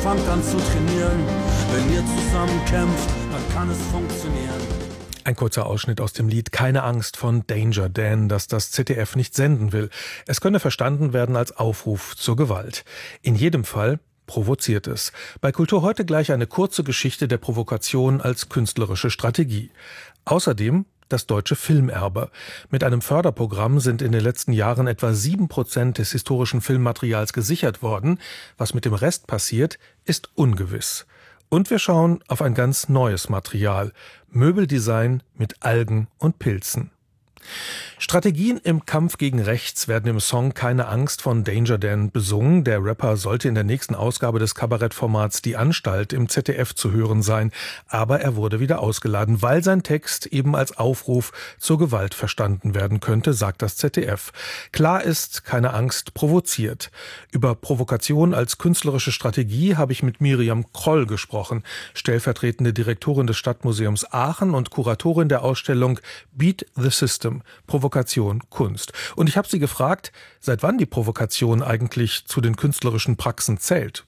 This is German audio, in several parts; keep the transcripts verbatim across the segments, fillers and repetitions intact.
fangt an zu trainieren. Wenn ihr zusammen kämpft, dann kann es funktionieren. Ein kurzer Ausschnitt aus dem Lied Keine Angst von Danger Dan, das das Z D F nicht senden will. Es könne verstanden werden als Aufruf zur Gewalt. In jedem Fall provoziert es. Bei Kultur heute gleich eine kurze Geschichte der Provokation als künstlerische Strategie. Außerdem das deutsche Filmerbe. Mit einem Förderprogramm sind in den letzten Jahren etwa sieben Prozent des historischen Filmmaterials gesichert worden. Was mit dem Rest passiert, ist ungewiss. Und wir schauen auf ein ganz neues Material. Möbeldesign mit Algen und Pilzen. Strategien im Kampf gegen Rechts werden im Song Keine Angst von Danger Dan besungen. Der Rapper sollte in der nächsten Ausgabe des Kabarettformats Die Anstalt im Z D F zu hören sein. Aber er wurde wieder ausgeladen, weil sein Text eben als Aufruf zur Gewalt verstanden werden könnte, sagt das Z D F. Klar ist, Keine Angst provoziert. Über Provokation als künstlerische Strategie habe ich mit Miriam Kroll gesprochen, stellvertretende Direktorin des Stadtmuseums Aachen und Kuratorin der Ausstellung Beat the System. Provokation, Kunst. Und ich habe sie gefragt, seit wann die Provokation eigentlich zu den künstlerischen Praxen zählt.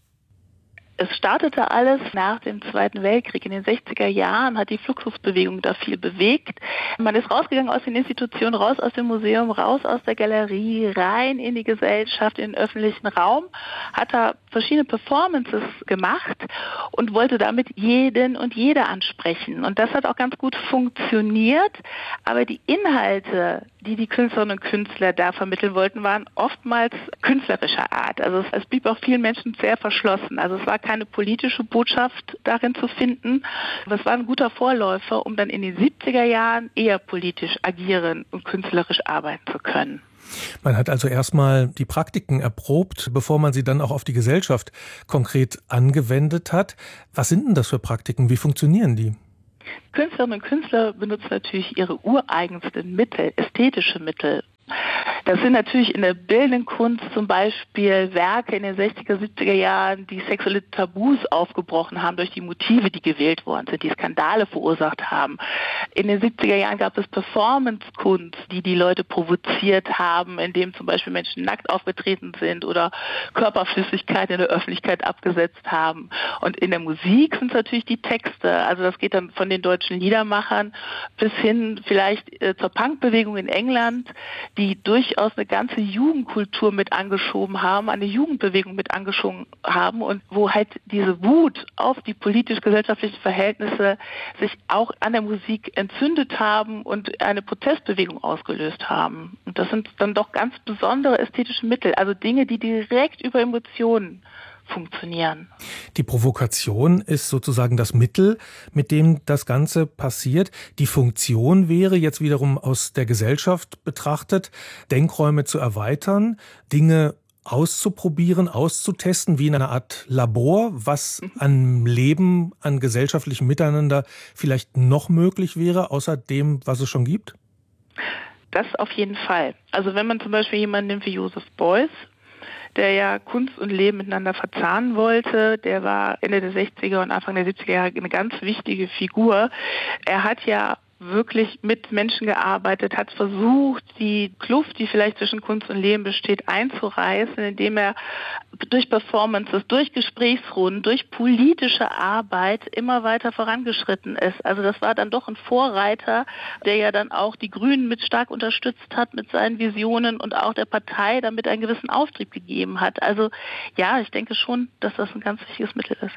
Es startete alles nach dem Zweiten Weltkrieg. In den sechziger Jahren hat die Fluxusbewegung da viel bewegt. Man ist rausgegangen aus den Institutionen, raus aus dem Museum, raus aus der Galerie, rein in die Gesellschaft, in den öffentlichen Raum, hat da verschiedene Performances gemacht und wollte damit jeden und jede ansprechen. Und das hat auch ganz gut funktioniert, aber die Inhalte, die die Künstlerinnen und Künstler da vermitteln wollten, waren oftmals künstlerischer Art. Also es blieb auch vielen Menschen sehr verschlossen. Also es war keine politische Botschaft darin zu finden, aber es war ein guter Vorläufer, um dann in den siebziger Jahren eher politisch agieren und künstlerisch arbeiten zu können. Man hat also erstmal die Praktiken erprobt, bevor man sie dann auch auf die Gesellschaft konkret angewendet hat. Was sind denn das für Praktiken? Wie funktionieren die? Künstlerinnen und Künstler benutzen natürlich ihre ureigensten Mittel, ästhetische Mittel. Das sind natürlich in der bildenden Kunst zum Beispiel Werke in den sechziger, siebziger Jahren, die sexuelle Tabus aufgebrochen haben durch die Motive, die gewählt worden sind, die Skandale verursacht haben. In den siebziger Jahren gab es Performance-Kunst, die die Leute provoziert haben, indem zum Beispiel Menschen nackt aufgetreten sind oder Körperflüssigkeit in der Öffentlichkeit abgesetzt haben. Und in der Musik sind es natürlich die Texte. Also das geht dann von den deutschen Liedermachern bis hin vielleicht äh, zur Punkbewegung in England, die durchaus eine ganze Jugendkultur mit angeschoben haben, eine Jugendbewegung mit angeschoben haben und wo halt diese Wut auf die politisch-gesellschaftlichen Verhältnisse sich auch an der Musik entzündet haben und eine Protestbewegung ausgelöst haben. Und das sind dann doch ganz besondere ästhetische Mittel, also Dinge, die direkt über Emotionen funktionieren. Die Provokation ist sozusagen das Mittel, mit dem das Ganze passiert. Die Funktion wäre jetzt wiederum aus der Gesellschaft betrachtet, Denkräume zu erweitern, Dinge auszuprobieren, auszutesten, wie in einer Art Labor, was an Leben, an gesellschaftlichem Miteinander vielleicht noch möglich wäre, außer dem, was es schon gibt? Das auf jeden Fall. Also wenn man zum Beispiel jemanden nimmt wie Joseph Beuys, der ja Kunst und Leben miteinander verzahnen wollte. Der war Ende der sechziger und Anfang der siebziger Jahre eine ganz wichtige Figur. Er hat ja wirklich mit Menschen gearbeitet, hat versucht, die Kluft, die vielleicht zwischen Kunst und Leben besteht, einzureißen, indem er durch Performances, durch Gesprächsrunden, durch politische Arbeit immer weiter vorangeschritten ist. Also das war dann doch ein Vorreiter, der ja dann auch die Grünen mit stark unterstützt hat mit seinen Visionen und auch der Partei damit einen gewissen Auftrieb gegeben hat. Also ja, ich denke schon, dass das ein ganz wichtiges Mittel ist.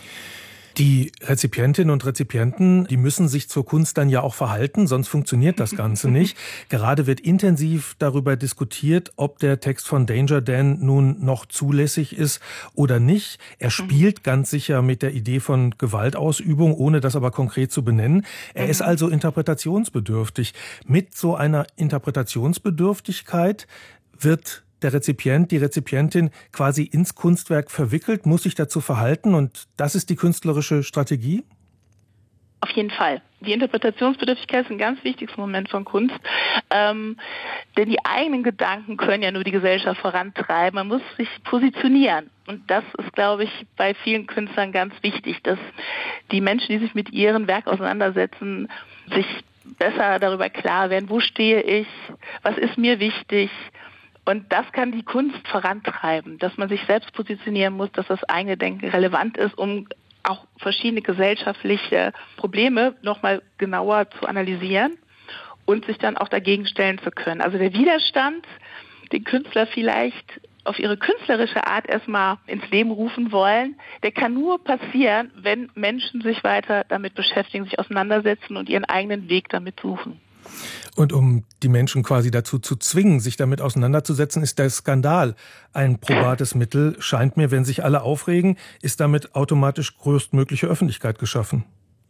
Die Rezipientinnen und Rezipienten, die müssen sich zur Kunst dann ja auch verhalten, sonst funktioniert das Ganze nicht. Gerade wird intensiv darüber diskutiert, ob der Text von Danger Dan nun noch zulässig ist oder nicht. Er spielt ganz sicher mit der Idee von Gewaltausübung, ohne das aber konkret zu benennen. Er ist also interpretationsbedürftig. Mit so einer Interpretationsbedürftigkeit wird der Rezipient, die Rezipientin quasi ins Kunstwerk verwickelt, muss sich dazu verhalten und das ist die künstlerische Strategie? Auf jeden Fall. Die Interpretationsbedürftigkeit ist ein ganz wichtiges Moment von Kunst, ähm, denn die eigenen Gedanken können ja nur die Gesellschaft vorantreiben. Man muss sich positionieren und das ist, glaube ich, bei vielen Künstlern ganz wichtig, dass die Menschen, die sich mit ihrem Werk auseinandersetzen, sich besser darüber klar werden, wo stehe ich, was ist mir wichtig. Und das kann die Kunst vorantreiben, dass man sich selbst positionieren muss, dass das eigene Denken relevant ist, um auch verschiedene gesellschaftliche Probleme nochmal genauer zu analysieren und sich dann auch dagegen stellen zu können. Also der Widerstand, den Künstler vielleicht auf ihre künstlerische Art erstmal ins Leben rufen wollen, der kann nur passieren, wenn Menschen sich weiter damit beschäftigen, sich auseinandersetzen und ihren eigenen Weg damit suchen. Und um die Menschen quasi dazu zu zwingen, sich damit auseinanderzusetzen, ist der Skandal ein probates Mittel. Scheint mir, wenn sich alle aufregen, ist damit automatisch größtmögliche Öffentlichkeit geschaffen.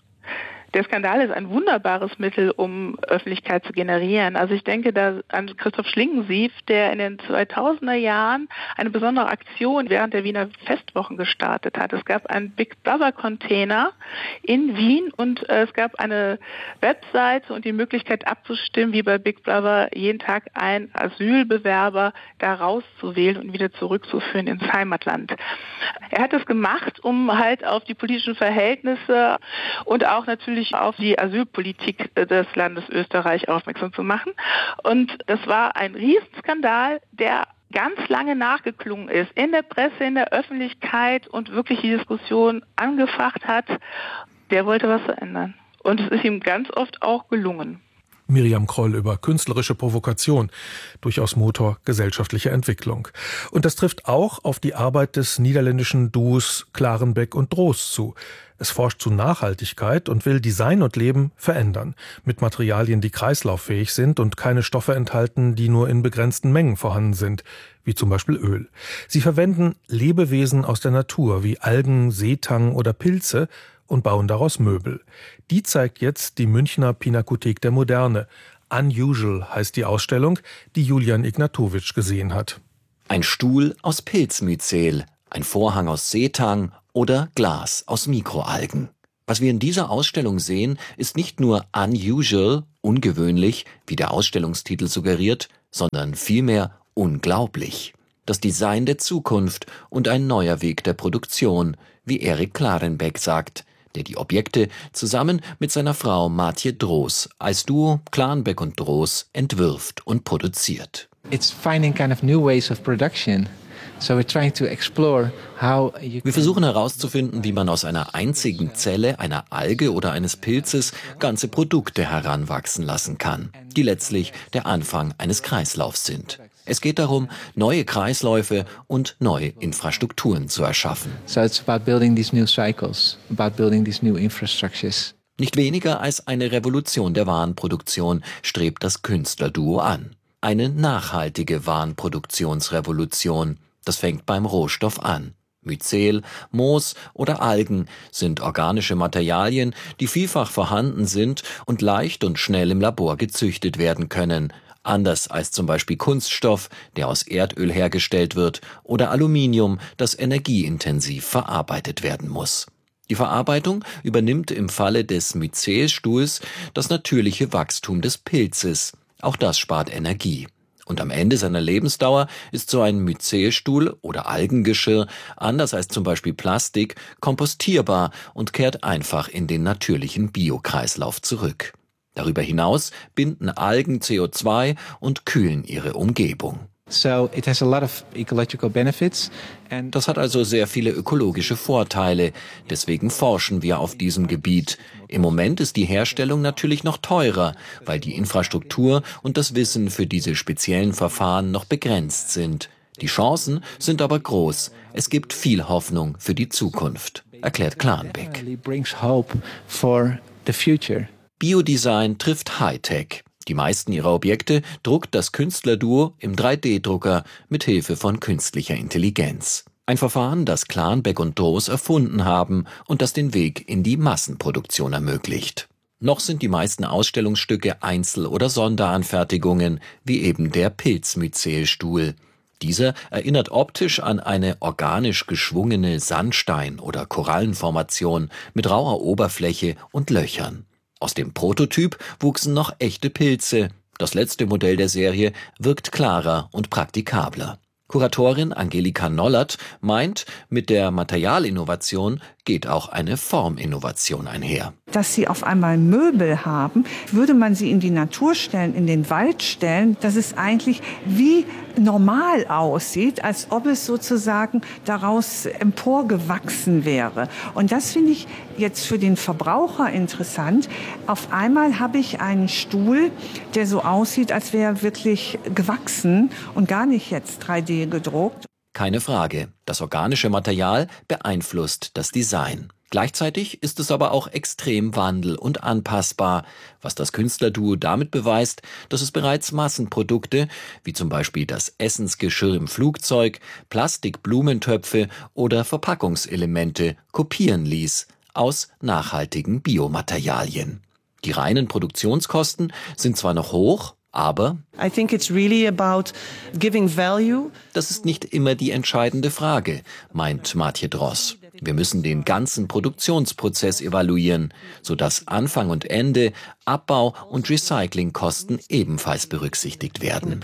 Der Skandal ist ein wunderbares Mittel, um Öffentlichkeit zu generieren. Also ich denke da an Christoph Schlingensief, der in den zweitausender Jahren eine besondere Aktion während der Wiener Festwochen gestartet hat. Es gab einen Big Brother Container in Wien und äh, es gab eine Webseite und die Möglichkeit abzustimmen, wie bei Big Brother jeden Tag ein Asylbewerber da rauszuwählen und wieder zurückzuführen ins Heimatland. Er hat das gemacht, um halt auf die politischen Verhältnisse und auch natürlich auf die Asylpolitik des Landes Österreich aufmerksam zu machen. Und das war ein Riesenskandal, der ganz lange nachgeklungen ist, in der Presse, in der Öffentlichkeit und wirklich die Diskussion angefacht hat. Der wollte was verändern. Und es ist ihm ganz oft auch gelungen. Miriam Kroll über künstlerische Provokation, durchaus Motor gesellschaftlicher Entwicklung. Und das trifft auch auf die Arbeit des niederländischen Duos Klarenbeck und Droos zu. Es forscht zu Nachhaltigkeit und will Design und Leben verändern, mit Materialien, die kreislauffähig sind und keine Stoffe enthalten, die nur in begrenzten Mengen vorhanden sind, wie zum Beispiel Öl. Sie verwenden Lebewesen aus der Natur, wie Algen, Seetang oder Pilze, und bauen daraus Möbel. Die zeigt jetzt die Münchner Pinakothek der Moderne. Unusual heißt die Ausstellung, die Julian Ignatowitsch gesehen hat. Ein Stuhl aus Pilzmyzel, ein Vorhang aus Seetang oder Glas aus Mikroalgen. Was wir in dieser Ausstellung sehen, ist nicht nur unusual, ungewöhnlich, wie der Ausstellungstitel suggeriert, sondern vielmehr unglaublich. Das Design der Zukunft und ein neuer Weg der Produktion, wie Erik Klarenbeck sagt, der die Objekte zusammen mit seiner Frau Maartje Droos als Duo Klarenbeck und Droos entwirft und produziert. It's finding kind of new ways of production. So we're trying to explore how you Wir versuchen herauszufinden, wie man aus einer einzigen Zelle, einer Alge oder eines Pilzes ganze Produkte heranwachsen lassen kann, die letztlich der Anfang eines Kreislaufs sind. Es geht darum, neue Kreisläufe und neue Infrastrukturen zu erschaffen. So it's about building these new cycles, about building these new infrastructures. Nicht weniger als eine Revolution der Warenproduktion strebt das Künstlerduo an. Eine nachhaltige Warenproduktionsrevolution. Das fängt beim Rohstoff an. Myzel, Moos oder Algen sind organische Materialien, die vielfach vorhanden sind und leicht und schnell im Labor gezüchtet werden können. Anders als zum Beispiel Kunststoff, der aus Erdöl hergestellt wird, oder Aluminium, das energieintensiv verarbeitet werden muss. Die Verarbeitung übernimmt im Falle des Myzelstuhls das natürliche Wachstum des Pilzes. Auch das spart Energie. Und am Ende seiner Lebensdauer ist so ein Myzelstuhl oder Algengeschirr, anders als zum Beispiel Plastik, kompostierbar und kehrt einfach in den natürlichen Biokreislauf zurück. Darüber hinaus binden Algen C O zwei und kühlen ihre Umgebung. So it has a lot of ecological benefits. And Das hat also sehr viele ökologische Vorteile. Deswegen forschen wir auf diesem Gebiet. Im Moment ist die Herstellung natürlich noch teurer, weil die Infrastruktur und das Wissen für diese speziellen Verfahren noch begrenzt sind. Die Chancen sind aber groß. Es gibt viel Hoffnung für die Zukunft, erklärt Klarenbeck. definitely brings hope for the future. Biodesign trifft Hightech. Die meisten ihrer Objekte druckt das Künstlerduo im drei D Drucker mit Hilfe von künstlicher Intelligenz. Ein Verfahren, das Klarenbeck und Droos erfunden haben und das den Weg in die Massenproduktion ermöglicht. Noch sind die meisten Ausstellungsstücke Einzel- oder Sonderanfertigungen, wie eben der Pilzmyzelstuhl. Dieser erinnert optisch an eine organisch geschwungene Sandstein- oder Korallenformation mit rauer Oberfläche und Löchern. Aus dem Prototyp wuchsen noch echte Pilze. Das letzte Modell der Serie wirkt klarer und praktikabler. Kuratorin Angelika Nollert meint, mit der Materialinnovation geht auch eine Forminnovation einher. dass sie auf einmal Möbel haben. Würde man sie in die Natur stellen, in den Wald stellen, dass es eigentlich wie normal aussieht, als ob es sozusagen daraus emporgewachsen wäre. Und das finde ich jetzt für den Verbraucher interessant. Auf einmal habe ich einen Stuhl, der so aussieht, als wäre er wirklich gewachsen und gar nicht jetzt drei D gedruckt. Keine Frage, das organische Material beeinflusst das Design. Gleichzeitig ist es aber auch extrem wandel- und anpassbar, was das Künstlerduo damit beweist, dass es bereits Massenprodukte, wie zum Beispiel das Essensgeschirr im Flugzeug, Plastikblumentöpfe oder Verpackungselemente kopieren ließ aus nachhaltigen Biomaterialien. Die reinen Produktionskosten sind zwar noch hoch, aber I think it's really about giving value. Das ist nicht immer die entscheidende Frage, meint Martje Dross. Wir müssen den ganzen Produktionsprozess evaluieren, sodass Anfang und Ende, Abbau und Recyclingkosten ebenfalls berücksichtigt werden.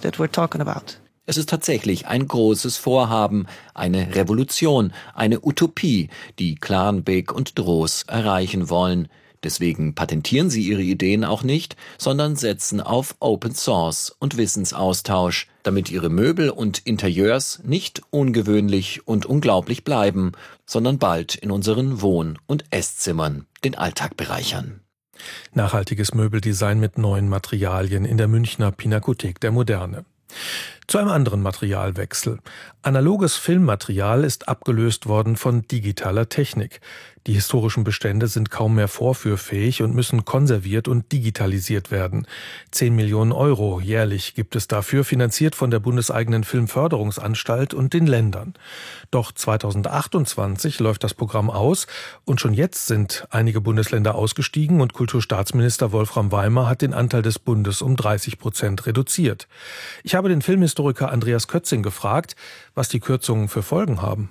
Es ist tatsächlich ein großes Vorhaben, eine Revolution, eine Utopie, die Klarenbeek und Dross erreichen wollen. Deswegen patentieren sie ihre Ideen auch nicht, sondern setzen auf Open Source und Wissensaustausch, damit ihre Möbel und Interieurs nicht ungewöhnlich und unglaublich bleiben, sondern bald in unseren Wohn- und Esszimmern den Alltag bereichern. Nachhaltiges Möbeldesign mit neuen Materialien in der Münchner Pinakothek der Moderne. Zu einem anderen Materialwechsel. Analoges Filmmaterial ist abgelöst worden von digitaler Technik. Die historischen Bestände sind kaum mehr vorführfähig und müssen konserviert und digitalisiert werden. Zehn Millionen Euro jährlich gibt es dafür, finanziert von der bundeseigenen Filmförderungsanstalt und den Ländern. Doch zweitausendachtundzwanzig läuft das Programm aus und schon jetzt sind einige Bundesländer ausgestiegen und Kulturstaatsminister Wolfram Weimer hat den Anteil des Bundes um dreißig Prozent reduziert. Ich habe den Filmhistoriker Andreas Kötzing gefragt, was die Kürzungen für Folgen haben.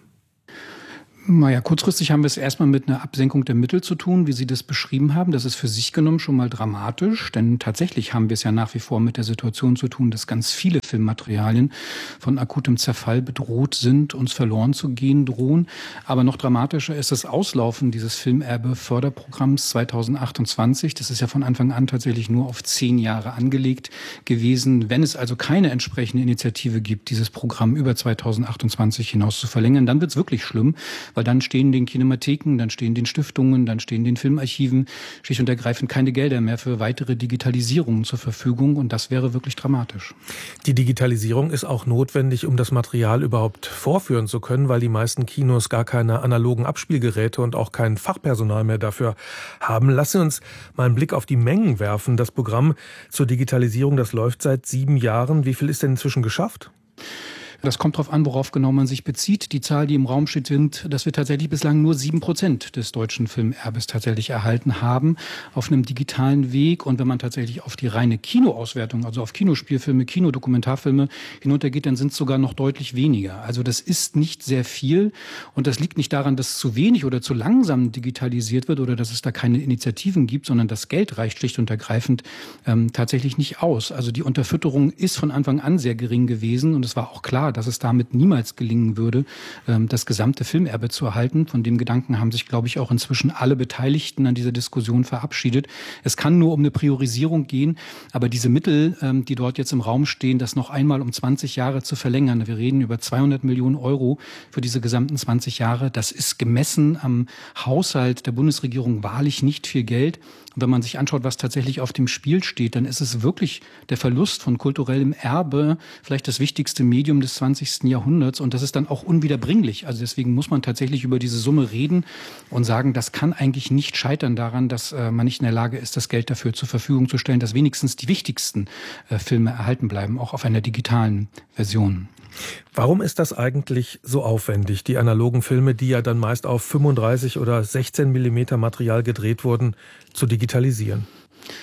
Naja, kurzfristig haben wir es erstmal mit einer Absenkung der Mittel zu tun, wie Sie das beschrieben haben. Das ist für sich genommen schon mal dramatisch, denn tatsächlich haben wir es ja nach wie vor mit der Situation zu tun, dass ganz viele Filmmaterialien von akutem Zerfall bedroht sind, uns verloren zu gehen drohen. Aber noch dramatischer ist das Auslaufen dieses Filmerbe-Förderprogramms zweitausendachtundzwanzig. Das ist ja von Anfang an tatsächlich nur auf zehn Jahre angelegt gewesen. Wenn es also keine entsprechende Initiative gibt, dieses Programm über zweitausendachtundzwanzig hinaus zu verlängern, dann wird es wirklich schlimm. Weil dann stehen den Kinematheken, dann stehen den Stiftungen, dann stehen den Filmarchiven schlicht und ergreifend keine Gelder mehr für weitere Digitalisierungen zur Verfügung. Und das wäre wirklich dramatisch. Die Digitalisierung ist auch notwendig, um das Material überhaupt vorführen zu können, weil die meisten Kinos gar keine analogen Abspielgeräte und auch kein Fachpersonal mehr dafür haben. Lassen Sie uns mal einen Blick auf die Mengen werfen. Das Programm zur Digitalisierung, das läuft seit sieben Jahren. Wie viel ist denn inzwischen geschafft? Das kommt darauf an, worauf genau man sich bezieht. Die Zahl, die im Raum steht, sind, dass wir tatsächlich bislang nur sieben Prozent des deutschen Filmerbes tatsächlich erhalten haben auf einem digitalen Weg. Und wenn man tatsächlich auf die reine Kinoauswertung, also auf Kinospielfilme, Kinodokumentarfilme hinuntergeht, dann sind es sogar noch deutlich weniger. Also das ist nicht sehr viel. Und das liegt nicht daran, dass zu wenig oder zu langsam digitalisiert wird oder dass es da keine Initiativen gibt, sondern das Geld reicht schlicht und ergreifend ähm, tatsächlich nicht aus. Also die Unterfütterung ist von Anfang an sehr gering gewesen. Und es war auch klar, dass es damit niemals gelingen würde, das gesamte Filmerbe zu erhalten. Von dem Gedanken haben sich, glaube ich, auch inzwischen alle Beteiligten an dieser Diskussion verabschiedet. Es kann nur um eine Priorisierung gehen, aber diese Mittel, die dort jetzt im Raum stehen, das noch einmal um zwanzig Jahre zu verlängern, wir reden über zweihundert Millionen Euro für diese gesamten zwanzig Jahre, das ist gemessen am Haushalt der Bundesregierung wahrlich nicht viel Geld. Und wenn man sich anschaut, was tatsächlich auf dem Spiel steht, dann ist es wirklich der Verlust von kulturellem Erbe, vielleicht das wichtigste Medium des zwanzigsten Jahrhunderts. Und das ist dann auch unwiederbringlich. Also deswegen muss man tatsächlich über diese Summe reden und sagen, das kann eigentlich nicht scheitern daran, dass äh, man nicht in der Lage ist, das Geld dafür zur Verfügung zu stellen, dass wenigstens die wichtigsten äh, Filme erhalten bleiben, auch auf einer digitalen Version. Warum ist das eigentlich so aufwendig, die analogen Filme, die ja dann meist auf fünfunddreißig oder sechzehn Millimeter Material gedreht wurden, zu digitalisieren?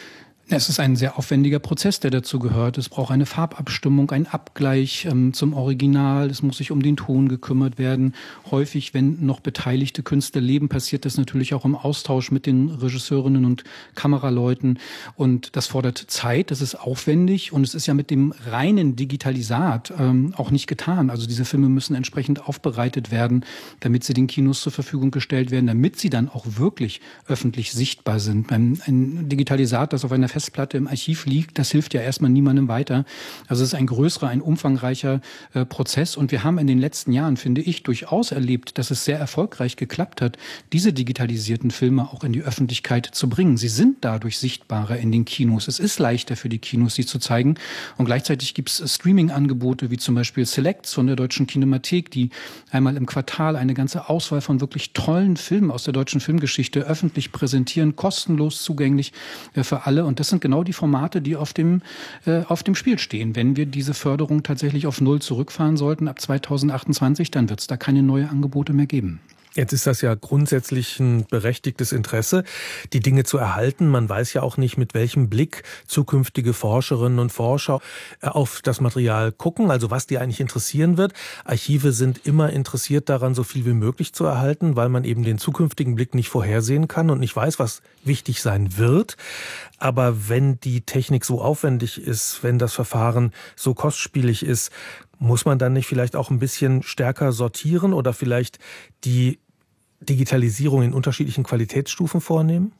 Es ist ein sehr aufwendiger Prozess, der dazu gehört. Es braucht eine Farbabstimmung, einen Abgleich ähm, zum Original. Es muss sich um den Ton gekümmert werden. Häufig, wenn noch beteiligte Künstler leben, passiert das natürlich auch im Austausch mit den Regisseurinnen und Kameraleuten. Und das fordert Zeit, das ist aufwendig. Und es ist ja mit dem reinen Digitalisat ähm, auch nicht getan. Also diese Filme müssen entsprechend aufbereitet werden, damit sie den Kinos zur Verfügung gestellt werden, damit sie dann auch wirklich öffentlich sichtbar sind. Ein, ein Digitalisat, das auf einer Festplatte im Archiv liegt, das hilft ja erstmal niemandem weiter. Also es ist ein größerer, ein umfangreicher äh, Prozess. Und wir haben in den letzten Jahren, finde ich, durchaus erlebt, dass es sehr erfolgreich geklappt hat, diese digitalisierten Filme auch in die Öffentlichkeit zu bringen. Sie sind dadurch sichtbarer in den Kinos. Es ist leichter für die Kinos, sie zu zeigen. Und gleichzeitig gibt es Streaming-Angebote, wie zum Beispiel Selects von der Deutschen Kinemathek, die einmal im Quartal eine ganze Auswahl von wirklich tollen Filmen aus der deutschen Filmgeschichte öffentlich präsentieren, kostenlos zugänglich äh, für alle. Und das Das sind genau die Formate, die auf dem, äh, auf dem Spiel stehen. Wenn wir diese Förderung tatsächlich auf Null zurückfahren sollten ab zweitausendachtundzwanzig, dann wird es da keine neuen Angebote mehr geben. Jetzt ist das ja grundsätzlich ein berechtigtes Interesse, die Dinge zu erhalten. Man weiß ja auch nicht, mit welchem Blick zukünftige Forscherinnen und Forscher auf das Material gucken, also was die eigentlich interessieren wird. Archive sind immer interessiert daran, so viel wie möglich zu erhalten, weil man eben den zukünftigen Blick nicht vorhersehen kann und nicht weiß, was wichtig sein wird. Aber wenn die Technik so aufwendig ist, wenn das Verfahren so kostspielig ist, muss man dann nicht vielleicht auch ein bisschen stärker sortieren oder vielleicht die Digitalisierung in unterschiedlichen Qualitätsstufen vornehmen?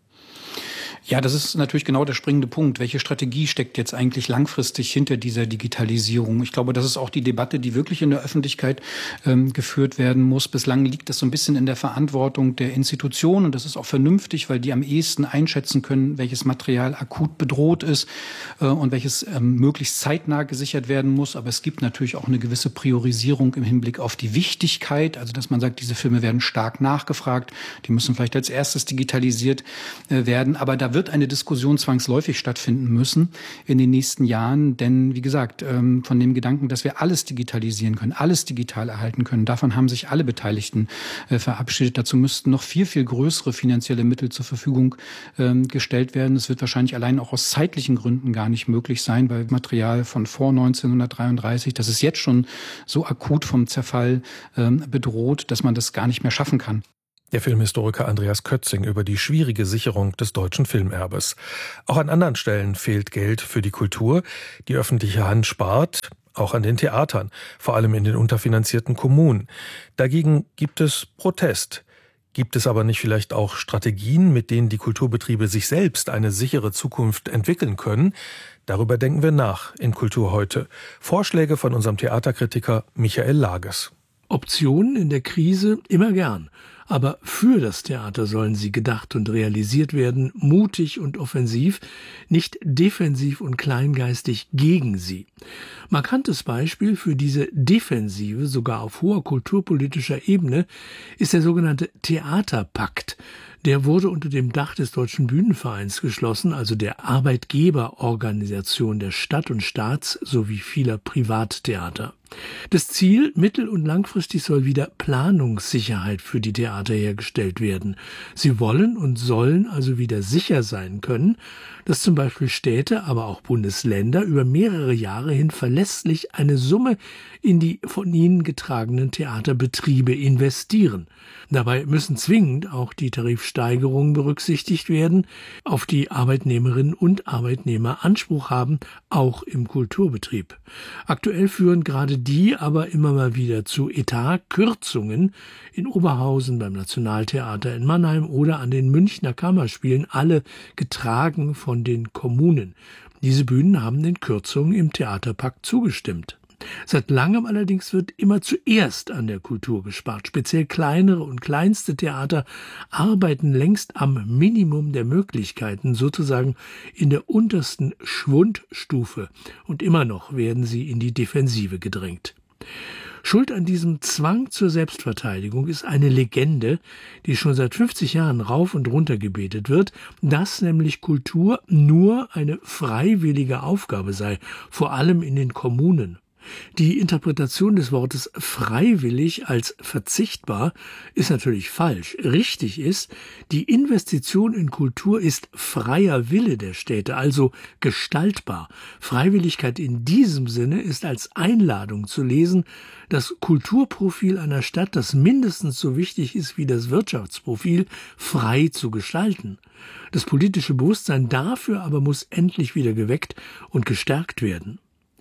Ja, das ist natürlich genau der springende Punkt. Welche Strategie steckt jetzt eigentlich langfristig hinter dieser Digitalisierung? Ich glaube, das ist auch die Debatte, die wirklich in der Öffentlichkeit ähm, geführt werden muss. Bislang liegt das so ein bisschen in der Verantwortung der Institutionen und das ist auch vernünftig, weil die am ehesten einschätzen können, welches Material akut bedroht ist äh, und welches ähm, möglichst zeitnah gesichert werden muss. Aber es gibt natürlich auch eine gewisse Priorisierung im Hinblick auf die Wichtigkeit, also dass man sagt, diese Filme werden stark nachgefragt, die müssen vielleicht als erstes digitalisiert äh, werden. Aber da wird eine Diskussion zwangsläufig stattfinden müssen in den nächsten Jahren. Denn wie gesagt, von dem Gedanken, dass wir alles digitalisieren können, alles digital erhalten können, davon haben sich alle Beteiligten verabschiedet. Dazu müssten noch viel, viel größere finanzielle Mittel zur Verfügung gestellt werden. Es wird wahrscheinlich allein auch aus zeitlichen Gründen gar nicht möglich sein, weil Material von vor neunzehnhundertdreiunddreißig, das ist jetzt schon so akut vom Zerfall bedroht, dass man das gar nicht mehr schaffen kann. Der Filmhistoriker Andreas Kötzing über die schwierige Sicherung des deutschen Filmerbes. Auch an anderen Stellen fehlt Geld für die Kultur. Die öffentliche Hand spart, auch an den Theatern, vor allem in den unterfinanzierten Kommunen. Dagegen gibt es Protest. Gibt es aber nicht vielleicht auch Strategien, mit denen die Kulturbetriebe sich selbst eine sichere Zukunft entwickeln können? Darüber denken wir nach in Kultur heute. Vorschläge von unserem Theaterkritiker Michael Lages. Optionen in der Krise immer gern. Aber für das Theater sollen sie gedacht und realisiert werden, mutig und offensiv, nicht defensiv und kleingeistig gegen sie. Markantes Beispiel für diese Defensive, sogar auf hoher kulturpolitischer Ebene, ist der sogenannte Theaterpakt. Der wurde unter dem Dach des Deutschen Bühnenvereins geschlossen, also der Arbeitgeberorganisation der Stadt und Staats sowie vieler Privattheater. Das Ziel, mittel- und langfristig soll wieder Planungssicherheit für die Theater hergestellt werden. Sie wollen und sollen also wieder sicher sein können, dass zum Beispiel Städte, aber auch Bundesländer über mehrere Jahre hin verlässlich eine Summe in die von ihnen getragenen Theaterbetriebe investieren. Dabei müssen zwingend auch die Tarifsteigerungen berücksichtigt werden, auf die Arbeitnehmerinnen und Arbeitnehmer Anspruch haben, auch im Kulturbetrieb. Aktuell führen gerade die aber immer mal wieder zu Etatkürzungen in Oberhausen, beim Nationaltheater in Mannheim oder an den Münchner Kammerspielen, alle getragen von den Kommunen. Diese Bühnen haben den Kürzungen im Theaterpakt zugestimmt. Seit langem allerdings wird immer zuerst an der Kultur gespart. Speziell kleinere und kleinste Theater arbeiten längst am Minimum der Möglichkeiten, sozusagen in der untersten Schwundstufe. Und immer noch werden sie in die Defensive gedrängt. Schuld an diesem Zwang zur Selbstverteidigung ist eine Legende, die schon seit fünfzig Jahren rauf und runter gebetet wird, dass nämlich Kultur nur eine freiwillige Aufgabe sei, vor allem in den Kommunen. Die Interpretation des Wortes freiwillig als verzichtbar ist natürlich falsch. Richtig ist, die Investition in Kultur ist freier Wille der Städte, also gestaltbar. Freiwilligkeit in diesem Sinne ist als Einladung zu lesen, das Kulturprofil einer Stadt, das mindestens so wichtig ist wie das Wirtschaftsprofil, frei zu gestalten. Das politische Bewusstsein dafür aber muss endlich wieder geweckt und gestärkt werden.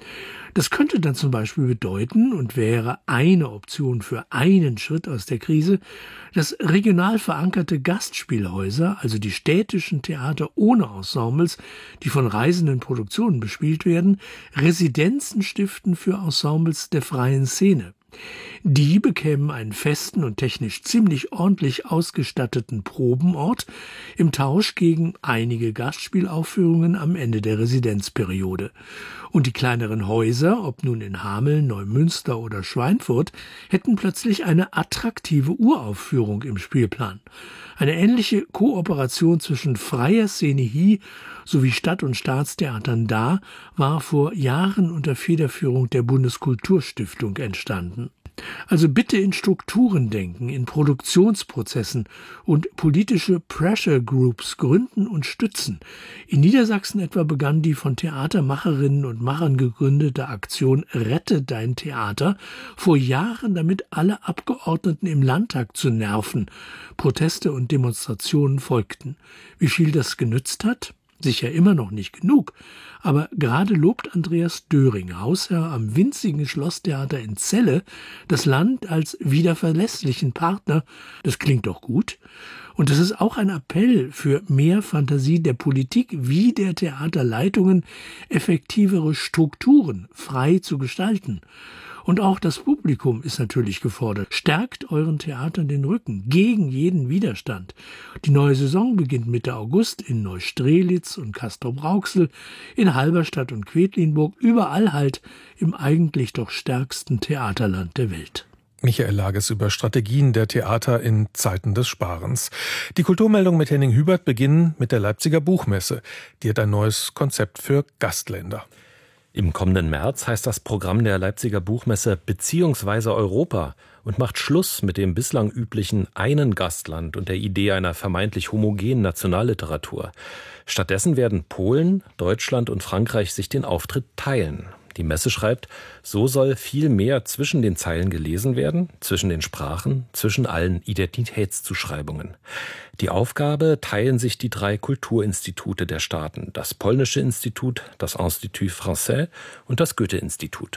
Das könnte dann zum Beispiel bedeuten und wäre eine Option für einen Schritt aus der Krise, dass regional verankerte Gastspielhäuser, also die städtischen Theater ohne Ensembles, die von reisenden Produktionen bespielt werden, Residenzen stiften für Ensembles der freien Szene. Die bekämen einen festen und technisch ziemlich ordentlich ausgestatteten Probenort im Tausch gegen einige Gastspielaufführungen am Ende der Residenzperiode. Und die kleineren Häuser, ob nun in Hameln, Neumünster oder Schweinfurt, hätten plötzlich eine attraktive Uraufführung im Spielplan. Eine ähnliche Kooperation zwischen freier Szene sowie Stadt- und Staatstheatern da war vor Jahren unter Federführung der Bundeskulturstiftung entstanden. Also bitte in Strukturen denken, in Produktionsprozessen und politische Pressure Groups gründen und stützen. In Niedersachsen etwa begann die von Theatermacherinnen und Machern gegründete Aktion Rette dein Theater vor Jahren, damit alle Abgeordneten im Landtag zu nerven. Proteste und Demonstrationen folgten. Wie viel das genützt hat? Sicher immer noch nicht genug, aber gerade lobt Andreas Döring, Hausherr am winzigen Schlosstheater in Celle, das Land als wieder verlässlichen Partner. Das klingt doch gut. Und das ist auch ein Appell für mehr Fantasie der Politik wie der Theaterleitungen, effektivere Strukturen frei zu gestalten. Und auch das Publikum ist natürlich gefordert. Stärkt euren Theatern den Rücken gegen jeden Widerstand. Die neue Saison beginnt Mitte August in Neustrelitz und Castrop-Rauxel, in Halberstadt und Quedlinburg, überall halt im eigentlich doch stärksten Theaterland der Welt. Michael Lages über Strategien der Theater in Zeiten des Sparens. Die Kulturmeldung mit Henning Hubert beginnen mit der Leipziger Buchmesse. Die hat ein neues Konzept für Gastländer. Im kommenden März heißt das Programm der Leipziger Buchmesse beziehungsweise Europa und macht Schluss mit dem bislang üblichen einen Gastland und der Idee einer vermeintlich homogenen Nationalliteratur. Stattdessen werden Polen, Deutschland und Frankreich sich den Auftritt teilen. Die Messe schreibt, so soll viel mehr zwischen den Zeilen gelesen werden, zwischen den Sprachen, zwischen allen Identitätszuschreibungen. Die Aufgabe teilen sich die drei Kulturinstitute der Staaten, das Polnische Institut, das Institut Français und das Goethe-Institut.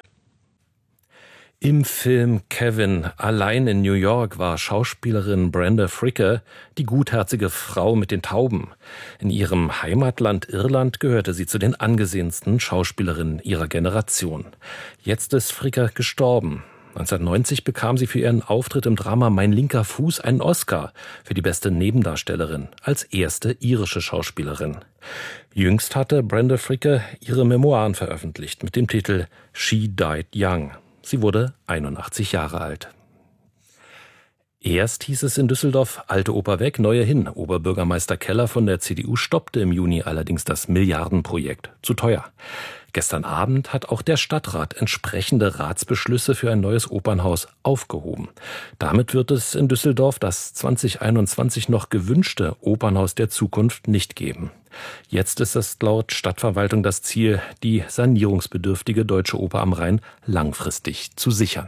Im Film Kevin allein in New York war Schauspielerin Brenda Fricker die gutherzige Frau mit den Tauben. In ihrem Heimatland Irland gehörte sie zu den angesehensten Schauspielerinnen ihrer Generation. Jetzt ist Fricker gestorben. neunzehnhundertneunzig bekam sie für ihren Auftritt im Drama Mein linker Fuß einen Oscar für die beste Nebendarstellerin als erste irische Schauspielerin. Jüngst hatte Brenda Fricker ihre Memoiren veröffentlicht mit dem Titel She Died Young. Sie wurde einundachtzig Jahre alt. Erst hieß es in Düsseldorf, alte Oper weg, neue hin. Oberbürgermeister Keller von der C D U stoppte im Juni allerdings das Milliardenprojekt. Zu teuer. Gestern Abend hat auch der Stadtrat entsprechende Ratsbeschlüsse für ein neues Opernhaus aufgehoben. Damit wird es in Düsseldorf das zwanzig einundzwanzig noch gewünschte Opernhaus der Zukunft nicht geben. Jetzt ist es laut Stadtverwaltung das Ziel, die sanierungsbedürftige Deutsche Oper am Rhein langfristig zu sichern.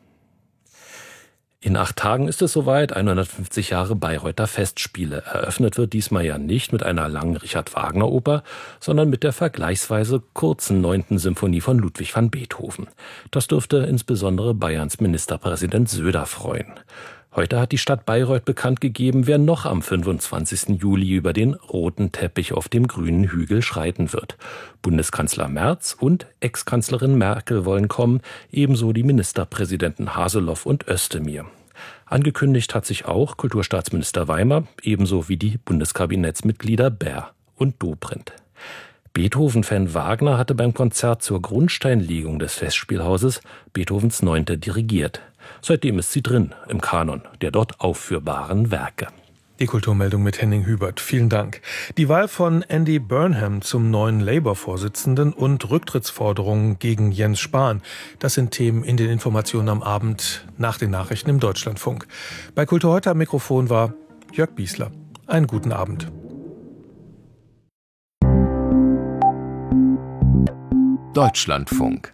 In acht Tagen ist es soweit, hundertfünfzig Jahre Bayreuther Festspiele. Eröffnet wird diesmal ja nicht mit einer langen Richard-Wagner-Oper, sondern mit der vergleichsweise kurzen neunten Symphonie von Ludwig van Beethoven. Das dürfte insbesondere Bayerns Ministerpräsident Söder freuen. Heute hat die Stadt Bayreuth bekannt gegeben, wer noch am fünfundzwanzigsten Juli über den roten Teppich auf dem grünen Hügel schreiten wird. Bundeskanzler Merz und Ex-Kanzlerin Merkel wollen kommen, ebenso die Ministerpräsidenten Haseloff und Özdemir. Angekündigt hat sich auch Kulturstaatsminister Weimer, ebenso wie die Bundeskabinettsmitglieder Baer und Dobrindt. Beethoven-Fan Wagner hatte beim Konzert zur Grundsteinlegung des Festspielhauses Beethovens Neunte dirigiert. Seitdem ist sie drin im Kanon der dort aufführbaren Werke. Die Kulturmeldung mit Henning Hubert. Vielen Dank. Die Wahl von Andy Burnham zum neuen Labour-Vorsitzenden und Rücktrittsforderungen gegen Jens Spahn. Das sind Themen in den Informationen am Abend nach den Nachrichten im Deutschlandfunk. Bei Kultur heute am Mikrofon war Jörg Biesler. Einen guten Abend. Deutschlandfunk.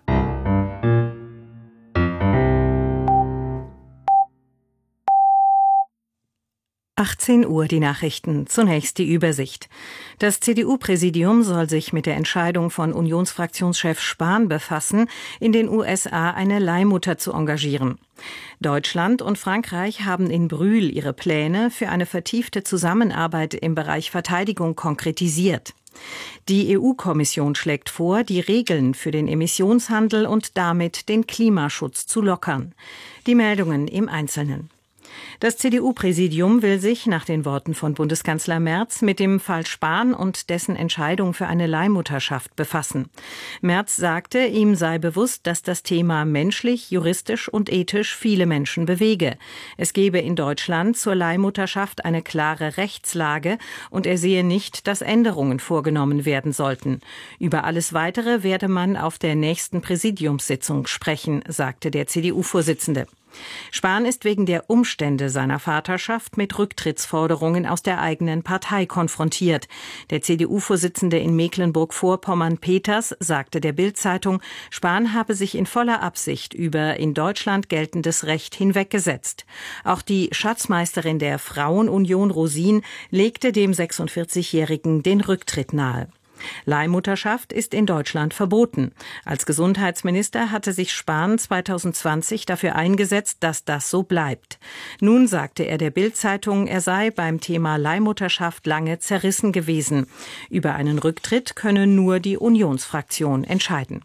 achtzehn Uhr die Nachrichten. Zunächst die Übersicht. Das C D U-Präsidium soll sich mit der Entscheidung von Unionsfraktionschef Spahn befassen, in den U S A eine Leihmutter zu engagieren. Deutschland und Frankreich haben in Brühl ihre Pläne für eine vertiefte Zusammenarbeit im Bereich Verteidigung konkretisiert. Die E U-Kommission schlägt vor, die Regeln für den Emissionshandel und damit den Klimaschutz zu lockern. Die Meldungen im Einzelnen. Das C D U-Präsidium will sich nach den Worten von Bundeskanzler Merz mit dem Fall Spahn und dessen Entscheidung für eine Leihmutterschaft befassen. Merz sagte, ihm sei bewusst, dass das Thema menschlich, juristisch und ethisch viele Menschen bewege. Es gebe in Deutschland zur Leihmutterschaft eine klare Rechtslage und er sehe nicht, dass Änderungen vorgenommen werden sollten. Über alles Weitere werde man auf der nächsten Präsidiumssitzung sprechen, sagte der C D U-Vorsitzende. Spahn ist wegen der Umstände seiner Vaterschaft mit Rücktrittsforderungen aus der eigenen Partei konfrontiert. Der C D U-Vorsitzende in Mecklenburg-Vorpommern Peters sagte der Bild-Zeitung, Spahn habe sich in voller Absicht über in Deutschland geltendes Recht hinweggesetzt. Auch die Schatzmeisterin der Frauenunion Rosin legte dem sechsundvierzigjährigen den Rücktritt nahe. Leihmutterschaft ist in Deutschland verboten. Als Gesundheitsminister hatte sich Spahn zweitausendzwanzig dafür eingesetzt, dass das so bleibt. Nun sagte er der Bild-Zeitung, er sei beim Thema Leihmutterschaft lange zerrissen gewesen. Über einen Rücktritt könne nur die Unionsfraktion entscheiden.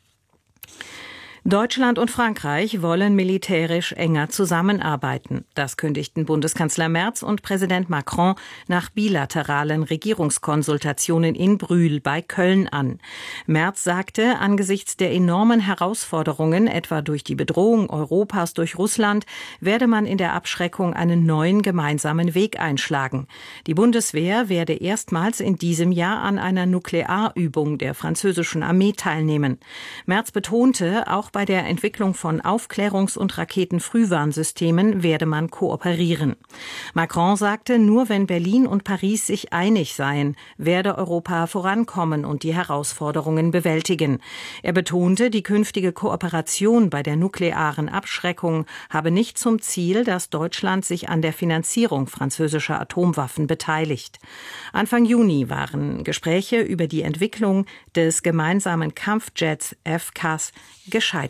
Deutschland und Frankreich wollen militärisch enger zusammenarbeiten. Das kündigten Bundeskanzler Merz und Präsident Macron nach bilateralen Regierungskonsultationen in Brühl bei Köln an. Merz sagte, angesichts der enormen Herausforderungen, etwa durch die Bedrohung Europas durch Russland, werde man in der Abschreckung einen neuen gemeinsamen Weg einschlagen. Die Bundeswehr werde erstmals in diesem Jahr an einer Nuklearübung der französischen Armee teilnehmen. Merz betonte, auch bei der Entwicklung von Aufklärungs- und Raketenfrühwarnsystemen werde man kooperieren. Macron sagte, nur wenn Berlin und Paris sich einig seien, werde Europa vorankommen und die Herausforderungen bewältigen. Er betonte, die künftige Kooperation bei der nuklearen Abschreckung habe nicht zum Ziel, dass Deutschland sich an der Finanzierung französischer Atomwaffen beteiligt. Anfang Juni waren Gespräche über die Entwicklung des gemeinsamen Kampfjets F C A S gescheitert.